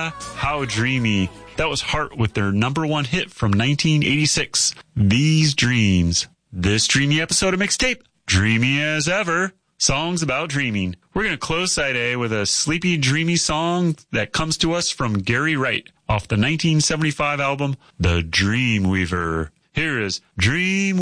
How dreamy. That was Heart with their #1 hit from 1986, These Dreams. This dreamy episode of Mixtape, dreamy as ever, songs about dreaming. We're going to close side A with a sleepy, dreamy song that comes to us from Gary Wright off the 1975 album, The Dreamweaver. Here is Dream